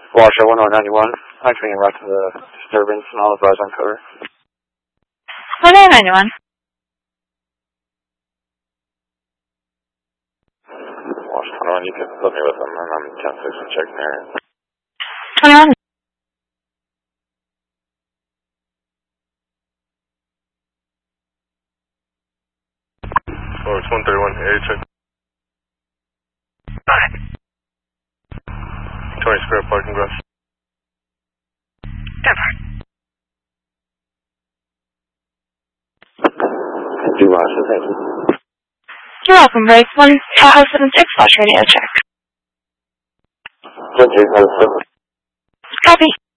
Washoe 1191. Actually, en route to the disturbance and all advise on coder. 1191. Wash 21, you can put me with them, and I'm 10-6 and checking there. 21. Oh, it's 131, area check. 20 square parking garage. Do Roger, thank you. You're welcome, Bryce. 176 flash radio check. Roger, Copy.